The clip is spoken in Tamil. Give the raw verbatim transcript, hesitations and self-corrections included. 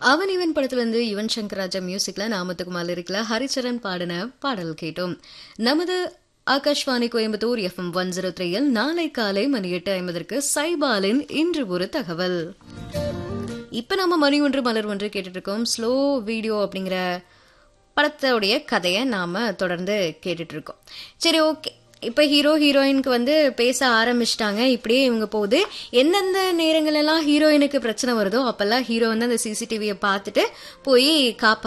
அவன் இவன் படத்துல இருந்து யுவன் சங்கர் ராஜா மியூசிக்ல நாமத்துக்குமால் இருக்கல ஹரிச்சரன் பாடின பாடல் கேட்டோம். நமது Akashvani Coimbatore FM one zero த்ரீயில் நாளை காலை மணி எட்டு ஐம்பதற்கு சைபாலின் இன்று ஒரு தகவல். இப்ப நம்ம மணி ஒன்று மலர் ஒன்று கேட்டுட்டு இருக்கோம். ஸ்லோ வீடியோ அப்படிங்கிற படத்தோடைய கதையை நாம தொடர்ந்து கேட்டுட்டு இருக்கோம். சரி, ஓகே. இப்ப ஹீரோ ஹீரோயினுக்கு வந்து பேச ஆரம்பிச்சிட்டாங்க. இப்படியே இவங்க போகுது. எந்தெந்த நேரங்கள் எல்லாம் ஹீரோயினுக்கு பிரச்சனை வருதோ அப்பெல்லாம் ஹீரோ வந்து அந்த சிசிடிவியை பார்த்துட்டு போய் காப்பா